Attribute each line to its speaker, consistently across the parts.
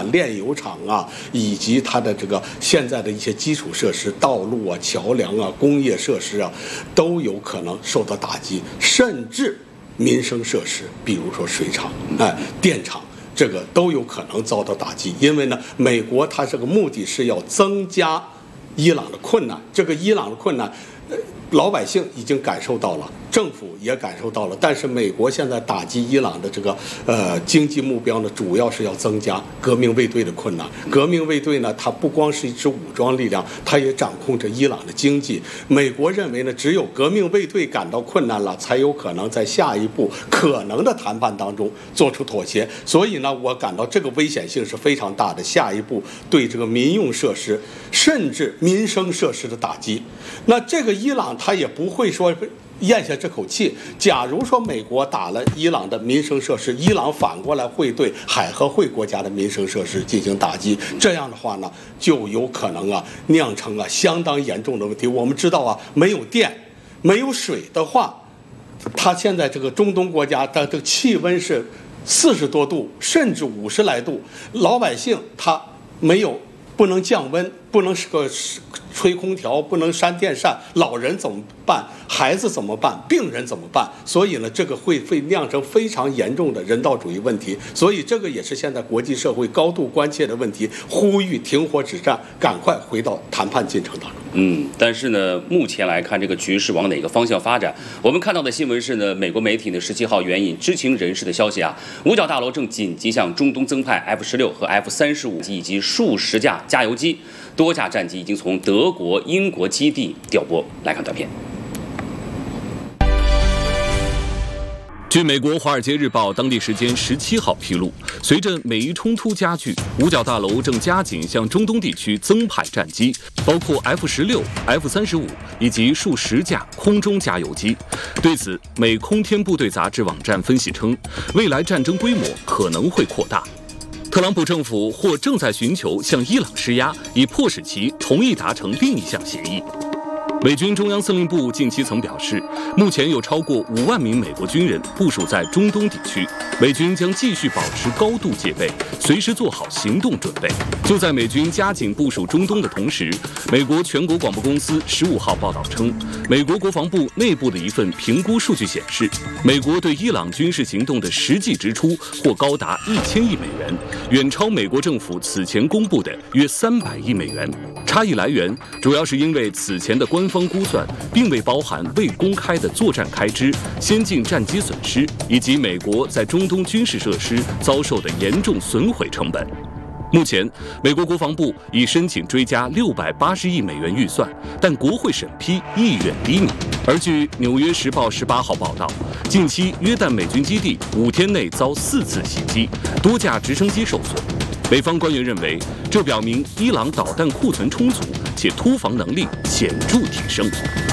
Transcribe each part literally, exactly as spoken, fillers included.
Speaker 1: 啊、炼油厂啊，以及它的这个现在的一些基础设施、道路啊、桥梁啊、工业设施啊，都有可能受到打击，甚至民生设施，比如说水厂、哎、电厂。这个都有可能遭到打击，因为呢，美国它这个目的是要增加伊朗的困难，这个伊朗的困难，呃，老百姓已经感受到了，政府也感受到了，但是美国现在打击伊朗的这个呃经济目标呢，主要是要增加革命卫队的困难。革命卫队呢，它不光是一支武装力量，它也掌控着伊朗的经济。美国认为呢，只有革命卫队感到困难了，才有可能在下一步可能的谈判当中做出妥协。所以呢，我感到这个危险性是非常大的。下一步对这个民用设施甚至民生设施的打击，那这个伊朗他也不会说咽下这口气。假如说美国打了伊朗的民生设施，伊朗反过来会对海合会国家的民生设施进行打击，这样的话呢，就有可能啊酿成啊相当严重的问题。我们知道啊，没有电、没有水的话，它现在这个中东国家的这个气温是四十多度，甚至五十来度，老百姓他没有不能降温，不能是个吹空调，不能扇电扇，老人怎么办？孩子怎么办？病人怎么办？所以呢，这个会会酿成非常严重的人道主义问题。所以这个也是现在国际社会高度关切的问题，呼吁停火止战，赶快回到谈判进程当中。
Speaker 2: 嗯，但是呢，目前来看这个局势往哪个方向发展？我们看到的新闻是呢，美国媒体呢十七号援引知情人士的消息啊，五角大楼正紧急向中东增派 F 十六和 F 三十五以及数十架加油机，多架战机已经从德国、英国基地调拨。来看短片。
Speaker 3: 据美国《华尔街日报》当地时间十七号披露，随着美伊冲突加剧，五角大楼正加紧向中东地区增派战机，包括 F 十六、F 三十五以及数十架空中加油机。对此，美空天部队杂志网站分析称，未来战争规模可能会扩大。特朗普政府或正在寻求向伊朗施压，以迫使其同意达成另一项协议。美军中央司令部近期曾表示，目前有超过五万名美国军人部署在中东地区，美军将继续保持高度戒备，随时做好行动准备。就在美军加紧部署中东的同时，美国全国广播公司十五号报道称，美国国防部内部的一份评估数据显示，美国对伊朗军事行动的实际支出或高达一千亿美元，远超美国政府此前公布的约三百亿美元。差异来源主要是因为此前的官方估算并未包含未公开的作战开支、先进战机损失以及美国在中东军事设施遭受的严重损毁成本。目前，美国国防部已申请追加六百八十亿美元预算，但国会审批意愿低迷。而据《纽约时报》十八号报道，近期约旦美军基地五天内遭四次袭击，多架直升机受损。美方官员认为，这表明伊朗导弹库存充足，且突防能力显著提升。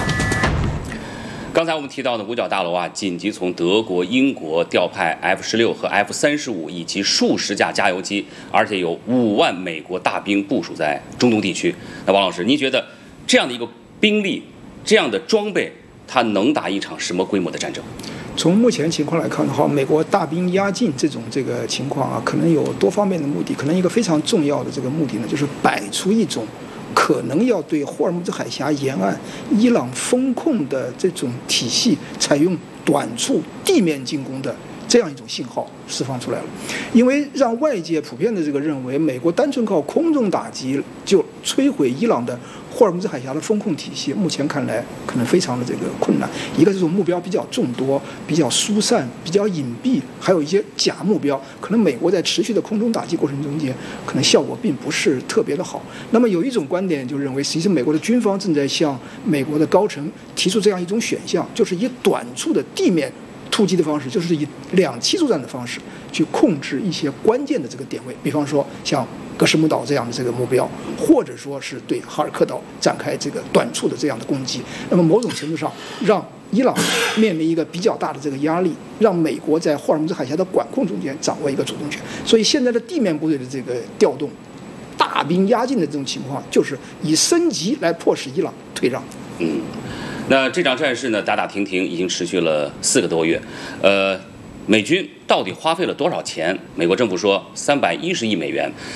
Speaker 2: 刚才我们提到的五角大楼啊，紧急从德国、英国调派 F 十六和 F 三十五以及数十架加油机，而且有五万美国大兵部署在中东地区。那王老师，您觉得这样的一个兵力、这样的装备，它能打一场什么规模的战争？
Speaker 4: 从目前情况来看的话，美国大兵压境这种这个情况啊，可能有多方面的目的。可能一个非常重要的这个目的呢，就是摆出一种可能要对霍尔木兹海峡沿岸伊朗风控的这种体系采用短促地面进攻的这样一种信号释放出来了。因为让外界普遍的这个认为，美国单纯靠空中打击就摧毁伊朗的霍尔木兹海峡的风控体系，目前看来可能非常的这个困难。一个这种目标比较众多、比较疏散、比较隐蔽，还有一些假目标，可能美国在持续的空中打击过程中间，可能效果并不是特别的好。那么有一种观点就认为，实际上美国的军方正在向美国的高层提出这样一种选项，就是以短促的地面突击的方式，就是以两栖作战的方式去控制一些关键的这个点位，比方说像格什姆岛这样的这个目标，或者说是对哈尔克岛展开这个短促的这样的攻击。那么某种程度上，让伊朗面临一个比较大的这个压力，让美国在霍尔木兹海峡的管控中间掌握一个主动权。所以现在的地面部队的这个调动，大兵压境的这种情况，就是以升级来迫使伊朗退让。
Speaker 2: 嗯。那这场战事呢，打打停停已经持续了四个多月，呃，美军到底花费了多少钱？美国政府说三百一十亿美元，